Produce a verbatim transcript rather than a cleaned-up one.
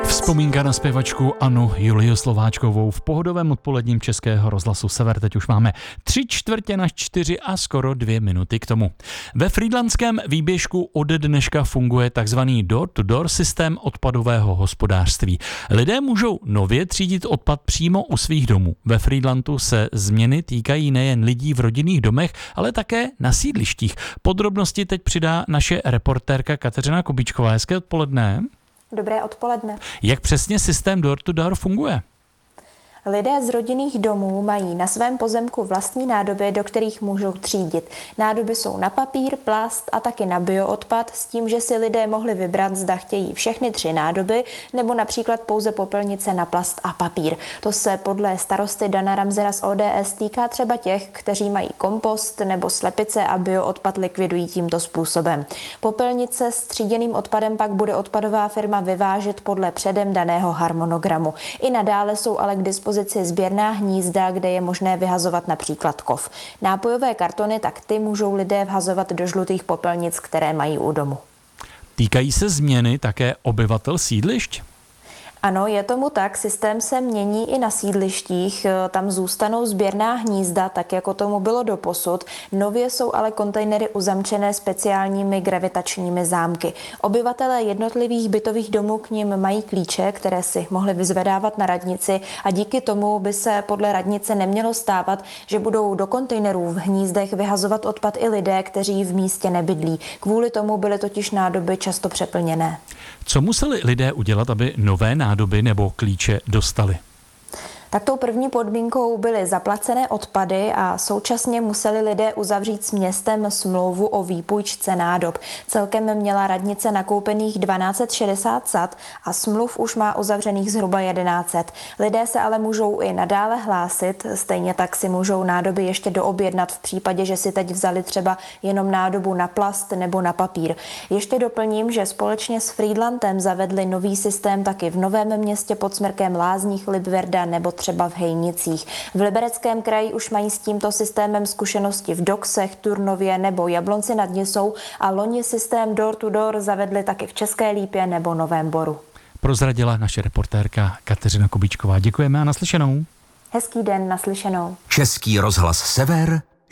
Vzpomínka na zpěvačku Annu Julii Slováčkovou v pohodovém odpoledním Českého rozhlasu Sever. Teď už máme tři čtvrtě na čtyři a skoro dvě minuty k tomu. Ve frýdlantském výběžku od dneška funguje takzvaný door-to-door systém odpadového hospodářství. Lidé můžou nově třídit odpad přímo u svých domů. Ve Frýdlantu se změny týkají nejen lidí v rodinných domech, ale také na sídlištích. Podrobnosti teď přidá naše reportérka Kateřina Kubíčková. Hezké odpoledne. Dobré odpoledne. Jak přesně systém door-to-door funguje? Lidé z rodinných domů mají na svém pozemku vlastní nádoby, do kterých můžou třídit. Nádoby jsou na papír, plast a taky na bioodpad, s tím, že si lidé mohli vybrat, zda chtějí všechny tři nádoby, nebo například pouze popelnice na plast a papír. To se podle starosty Dana Ramsera z O D S týká třeba těch, kteří mají kompost nebo slepice a bioodpad likvidují tímto způsobem. Popelnice s tříděným odpadem pak bude odpadová firma vyvážet podle předem daného harmonogramu. I nadále jsou ale k dispozici sběrná hnízda, kde je možné vyhazovat například kov. Nápojové kartony, tak ty můžou lidé vhazovat do žlutých popelnic, které mají u domu. Týkají se změny také obyvatel sídlišť? Ano, je tomu tak. Systém se mění i na sídlištích. Tam zůstanou sběrná hnízda, tak jako tomu bylo doposud. Nově jsou ale kontejnery uzamčené speciálními gravitačními zámky. Obyvatelé jednotlivých bytových domů k nim mají klíče, které si mohli vyzvedávat na radnici a díky tomu by se podle radnice nemělo stávat, že budou do kontejnerů v hnízdech vyhazovat odpad i lidé, kteří v místě nebydlí. Kvůli tomu byly totiž nádoby často přeplněné. Co museli lidé udělat, aby nové nádoby nebo klíče dostali? Tak tou první podmínkou byly zaplacené odpady a současně museli lidé uzavřít s městem smlouvu o výpůjčce nádob. Celkem měla radnice nakoupených tisíc dvě stě šedesát sad a smluv už má uzavřených zhruba tisíc set. Lidé se ale můžou i nadále hlásit, stejně tak si můžou nádoby ještě doobjednat v případě, že si teď vzali třeba jenom nádobu na plast nebo na papír. Ještě doplním, že společně s Frýdlantem zavedli nový systém taky v Novém Městě pod Smrkem, Lázních, Libverda nebo třeba v Hejnicích. V Libereckém kraji už mají s tímto systémem zkušenosti v Doksech, Turnově nebo Jablonci nad Nisou a loni systém door-to-door zavedli taky v České Lípě nebo Novém Boru. Prozradila naše reportérka Kateřina Kubíčková. Děkujeme a naslyšenou. Hezký den, naslyšenou. Český rozhlas Sever,